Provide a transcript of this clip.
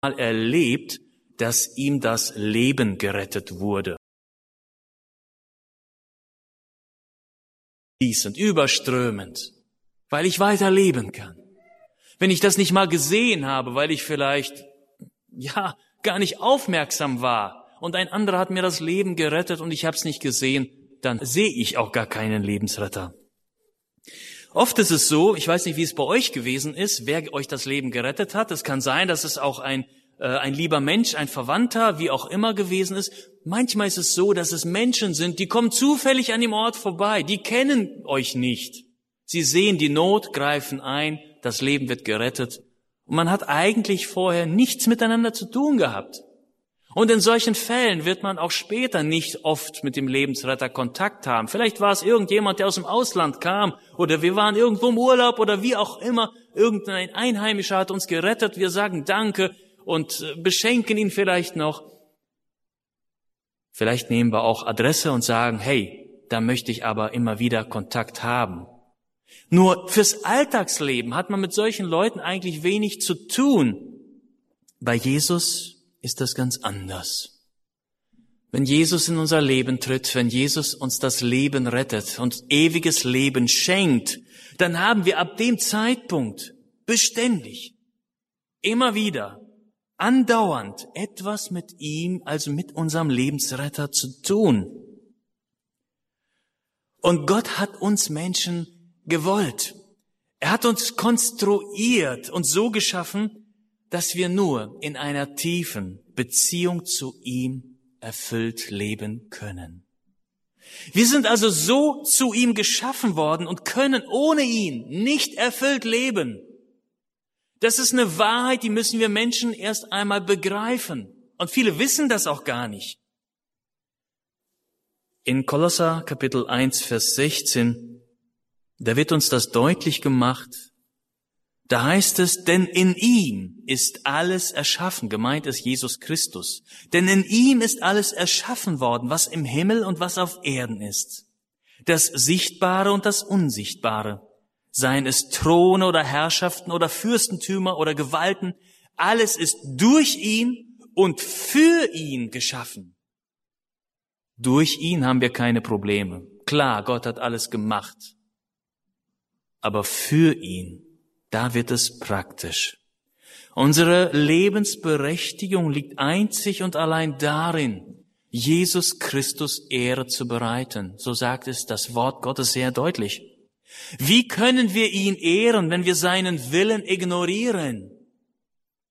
erlebt, dass ihm das Leben gerettet wurde. Fließend, überströmend, weil ich weiter leben kann. Wenn ich das nicht mal gesehen habe, weil ich vielleicht, gar nicht aufmerksam war und ein anderer hat mir das Leben gerettet und ich habe es nicht gesehen, dann sehe ich auch gar keinen Lebensretter. Oft ist es so, ich weiß nicht, wie es bei euch gewesen ist, wer euch das Leben gerettet hat. Es kann sein, dass es auch ein lieber Mensch, ein Verwandter, wie auch immer gewesen ist. Manchmal ist es so, dass es Menschen sind, die kommen zufällig an dem Ort vorbei. Die kennen euch nicht. Sie sehen die Not, greifen ein, das Leben wird gerettet. Und man hat eigentlich vorher nichts miteinander zu tun gehabt. Und in solchen Fällen wird man auch später nicht oft mit dem Lebensretter Kontakt haben. Vielleicht war es irgendjemand, der aus dem Ausland kam, oder wir waren irgendwo im Urlaub, oder wie auch immer. Irgendein Einheimischer hat uns gerettet. Wir sagen Danke und beschenken ihn vielleicht noch. Vielleicht nehmen wir auch Adresse und sagen, hey, da möchte ich aber immer wieder Kontakt haben. Nur fürs Alltagsleben hat man mit solchen Leuten eigentlich wenig zu tun. Bei Jesus ist das ganz anders. Wenn Jesus in unser Leben tritt, wenn Jesus uns das Leben rettet und ewiges Leben schenkt, dann haben wir ab dem Zeitpunkt beständig, immer wieder, andauernd etwas mit ihm, also mit unserem Lebensretter zu tun. Und Gott hat uns Menschen gewollt. Er hat uns konstruiert und so geschaffen, dass wir nur in einer tiefen Beziehung zu ihm erfüllt leben können. Wir sind also so zu ihm geschaffen worden und können ohne ihn nicht erfüllt leben. Das ist eine Wahrheit, die müssen wir Menschen erst einmal begreifen. Und viele wissen das auch gar nicht. In Kolosser Kapitel 1, Vers 16, da wird uns das deutlich gemacht. Da heißt es, denn in ihm ist alles erschaffen. Gemeint ist Jesus Christus. Denn in ihm ist alles erschaffen worden, was im Himmel und was auf Erden ist. Das Sichtbare und das Unsichtbare. Seien es Throne oder Herrschaften oder Fürstentümer oder Gewalten. Alles ist durch ihn und für ihn geschaffen. Durch ihn haben wir keine Probleme. Klar, Gott hat alles gemacht. Aber für ihn, da wird es praktisch. Unsere Lebensberechtigung liegt einzig und allein darin, Jesus Christus Ehre zu bereiten. So sagt es das Wort Gottes sehr deutlich. Wie können wir ihn ehren, wenn wir seinen Willen ignorieren?